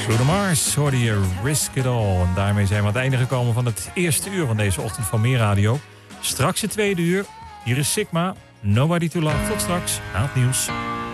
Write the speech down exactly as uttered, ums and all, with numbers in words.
Bruno Mars hoorde je Risk It All. En daarmee zijn we aan het einde gekomen van het eerste uur van deze ochtend van Meer Radio. Straks het tweede uur. Hier is Sigma. Nobody to Love. Tot straks na het nieuws.